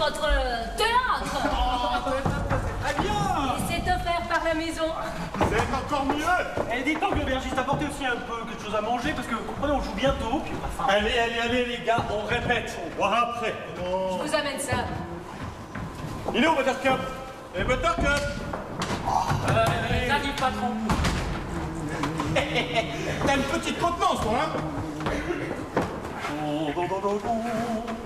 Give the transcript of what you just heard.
votre théâtre. Très bien. Et c'est offert par la maison. C'est encore mieux. Et dites donc, l'aubergiste, apportez aussi un peu quelque chose à manger, parce que, vous comprenez, on joue bientôt, puis on a faim. Allez, les gars, on répète, on voit après. Je vous amène ça. Il est où, Buttercup? Et Buttercup? J'arrive, patron. T'as une petite contenance, toi, hein?